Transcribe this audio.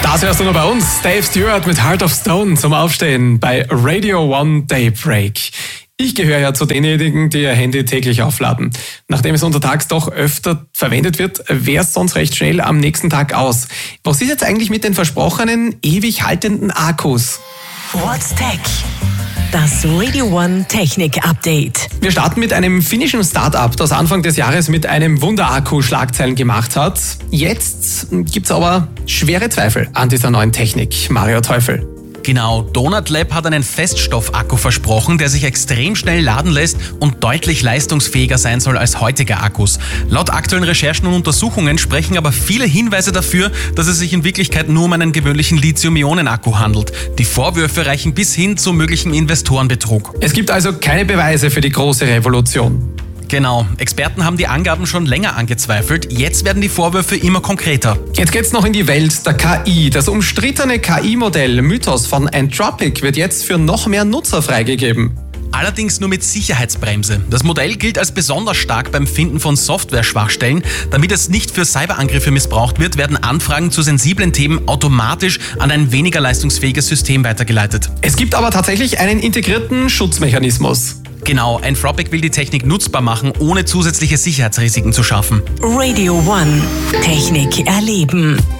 Das hörst du nur bei uns. Dave Stewart mit Heart of Stone zum Aufstehen bei Radio One Daybreak. Ich gehöre ja zu denjenigen, die ihr Handy täglich aufladen. Nachdem es untertags doch öfter verwendet wird, wäre es sonst recht schnell am nächsten Tag aus. Was ist jetzt eigentlich mit den versprochenen, ewig haltenden Akkus? What's Tech? Das Radio One Technik Update. Wir starten mit einem finnischen Start-up, das Anfang des Jahres mit einem Wunderakku Schlagzeilen gemacht hat. Jetzt gibt's aber schwere Zweifel an dieser neuen Technik. Mario Teufel. Genau, Donut Lab hat einen Feststoffakku versprochen, der sich extrem schnell laden lässt und deutlich leistungsfähiger sein soll als heutige Akkus. Laut aktuellen Recherchen und Untersuchungen sprechen aber viele Hinweise dafür, dass es sich in Wirklichkeit nur um einen gewöhnlichen Lithium-Ionen-Akku handelt. Die Vorwürfe reichen bis hin zu möglichem Investorenbetrug. Es gibt also keine Beweise für die große Revolution. Genau, Experten haben die Angaben schon länger angezweifelt, jetzt werden die Vorwürfe immer konkreter. Jetzt geht's noch in die Welt der KI. Das umstrittene KI-Modell Mythos von Anthropic wird jetzt für noch mehr Nutzer freigegeben. Allerdings nur mit Sicherheitsbremse. Das Modell gilt als besonders stark beim Finden von Software-Schwachstellen. Damit es nicht für Cyberangriffe missbraucht wird, werden Anfragen zu sensiblen Themen automatisch an ein weniger leistungsfähiges System weitergeleitet. Es gibt aber tatsächlich einen integrierten Schutzmechanismus. Genau, Anthropic will die Technik nutzbar machen, ohne zusätzliche Sicherheitsrisiken zu schaffen. Radio One Technik erleben.